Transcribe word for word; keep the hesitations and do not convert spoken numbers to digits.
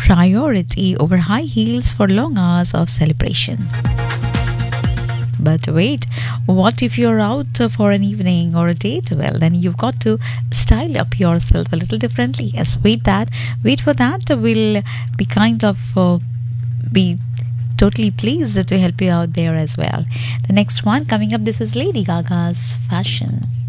priority over high heels for long hours of celebration. But wait, what if you're out for an evening or a date? Well, then you've got to style up yourself a little differently. Yes, wait that, wait for that. We'll be kind of uh, be totally pleased to help you out there as well. The next one coming up, this is Lady Gaga's Fashion.